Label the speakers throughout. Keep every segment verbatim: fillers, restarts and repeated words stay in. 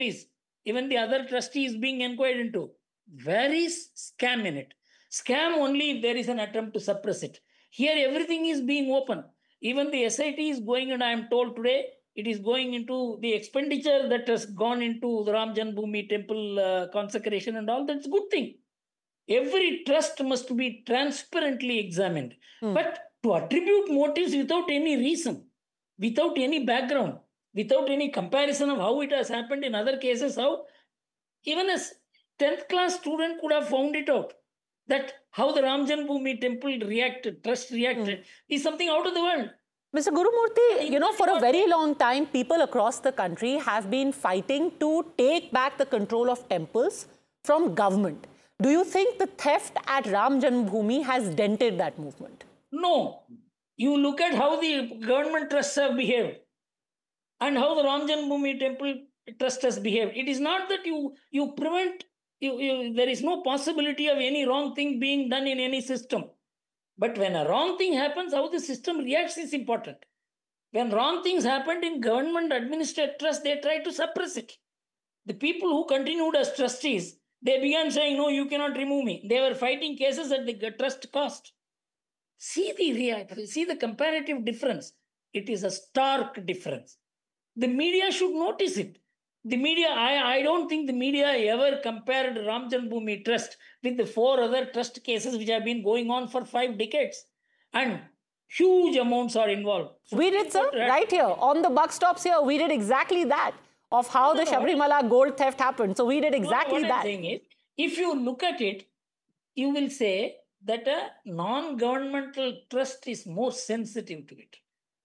Speaker 1: is. Even the other trustee is being inquired into. Where is scam in it? Scam only if there is an attempt to suppress it. Here, everything is being open. Even the S I T is going, and I am told today, it is going into the expenditure that has gone into the Ram Janmabhoomi temple uh, consecration and all. That's a good thing. Every trust must be transparently examined. Hmm. But to attribute motives without any reason, without any background, without any comparison of how it has happened in other cases, how even a tenth class student could have found it out, that how the Ram Janmabhoomi temple reacted, trust reacted, mm. is something out of the world.
Speaker 2: Mister Gurumurthy, you know, for a very long time, people across the country have been fighting to take back the control of temples from government. Do you think the theft at Ram Janmabhoomi has dented that movement?
Speaker 1: No. You look at how the government trusts have behaved and how the Ram Janmabhoomi temple trust has behaved. It is not that you, you prevent, you, you, there is no possibility of any wrong thing being done in any system. But when a wrong thing happens, how the system reacts is important. When wrong things happened in government administered trust, they tried to suppress it. The people who continued as trustees, they began saying, no, you cannot remove me. They were fighting cases at the trust cost. See the reaction, see the comparative difference. It is a stark difference. The media should notice it. The media, I, I don't think the media ever compared Ram Janmabhoomi Trust with the four other trust cases which have been going on for five decades. And huge amounts are involved.
Speaker 2: We did, sir, right here. On the buck stops here, we did exactly that, of how no, the no, Sabrimala gold theft happened. So we did exactly
Speaker 1: no, what
Speaker 2: that.
Speaker 1: I'm saying is, if you look at it, you will say that a non-governmental trust is more sensitive to it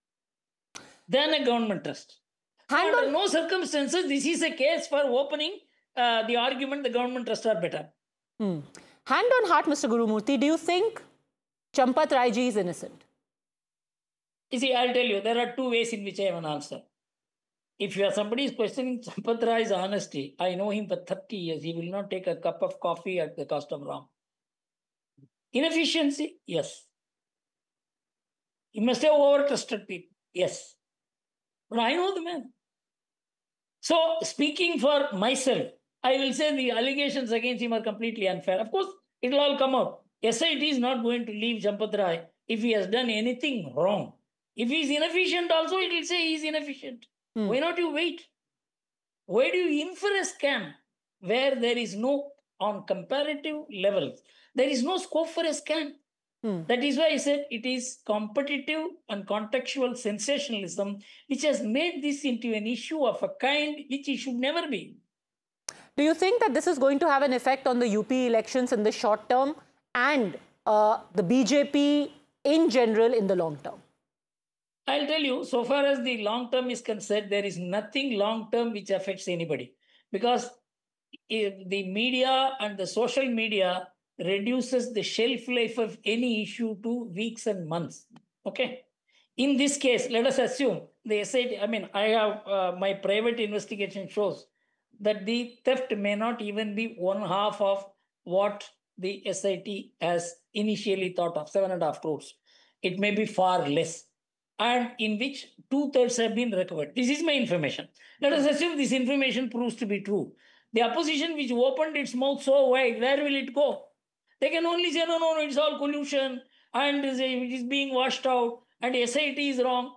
Speaker 1: than a government trust. Under no circumstances, this is a case for opening uh, the argument the government trusts are better.
Speaker 2: Hmm. Hand on heart, Mister Gurumurthy, do you think Champat Rai ji is innocent?
Speaker 1: You see, I'll tell you, there are two ways in which I have an answer. If you are somebody is questioning Champat Rai's honesty, I know him for thirty years. He will not take a cup of coffee at the cost of Ram. Inefficiency? Yes. He must have over-trusted people. Yes. But I know the man. So, speaking for myself, I will say the allegations against him are completely unfair. Of course, it will all come out. S I T is not going to leave Champat Rai if he has done anything wrong. If he is inefficient also, it will say he is inefficient. Hmm. Why not you wait? Why do you infer a scam where there is no, on comparative levels, there is no scope for a scam? Hmm. That is why I said it is competitive and contextual sensationalism which has made this into an issue of a kind which it should never be.
Speaker 2: Do you think that this is going to have an effect on the U P elections in the short term and uh, the B J P in general in the long term?
Speaker 1: I'll tell you, so far as the long term is concerned, there is nothing long term which affects anybody. Because if the media and the social media reduces the shelf life of any issue to weeks and months. Okay. In this case, let us assume the S I T, I mean, I have uh, my private investigation shows that the theft may not even be one half of what the S I T has initially thought of, seven and a half crores. It may be far less, and in which two-thirds have been recovered. This is my information. Let us assume this information proves to be true. The opposition which opened its mouth so wide, where will it go? They can only say, no, no, no, it's all collusion and it is being washed out and S I T is wrong.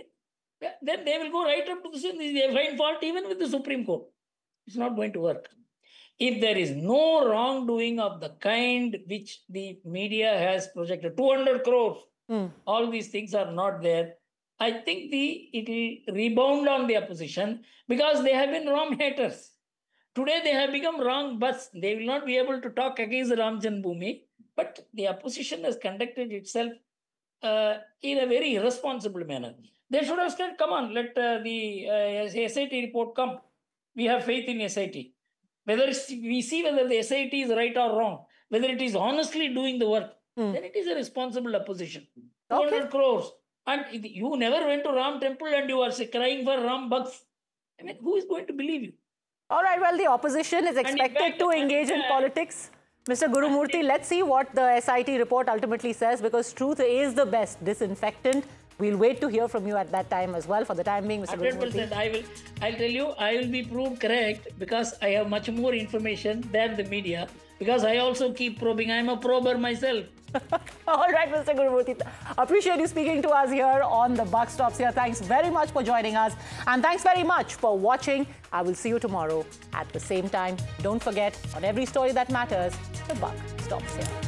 Speaker 1: Then they will go right up to the Supreme Court. They find fault even with the Supreme Court. It's not going to work. If there is no wrongdoing of the kind which the media has projected, two hundred crores, mm. all these things are not there, I think the it will rebound on the opposition because they have been Ram haters. Today they have become wrong butts. They will not be able to talk against Ram Janmabhoomi, but the opposition has conducted itself uh, in a very irresponsible manner. They should have said, come on, let uh, the uh, S I T report come. We have faith in S I T. Whether we see whether the S I T is right or wrong, whether it is honestly doing the work, mm. then it is a responsible opposition. Okay. two hundred crores. And you never went to Ram temple and you are crying for Ram bugs. I mean, who is going to believe you?
Speaker 2: All right, well, the opposition is expected fact, to engage in politics. Mister Gurumurthy, let's see what the S I T report ultimately says, because truth is the best disinfectant. We'll wait to hear from you at that time as well. For the time being, Mister
Speaker 1: one hundred percent. I will, I'll tell you, I will be proved correct because I have much more information than the media, because I also keep probing. I'm a prober myself.
Speaker 2: All right, Mister Gurumurthy. Appreciate you speaking to us here on The Buck Stops Here. Thanks very much for joining us. And thanks very much for watching. I will see you tomorrow at the same time. Don't forget, on every story that matters, The Buck Stops Here.